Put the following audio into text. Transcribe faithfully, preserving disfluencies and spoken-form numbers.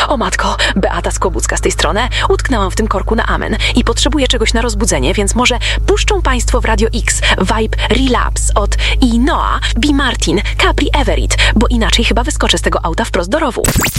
O matko, Beata Skłobucka z tej strony. Utknęłam w tym korku na amen i potrzebuję czegoś na rozbudzenie, więc może puszczą Państwo w Radio X Vibe Relapse od Inoa, B. Martin, Capri Everett, bo inaczej chyba wyskoczę z tego auta wprost do rowu.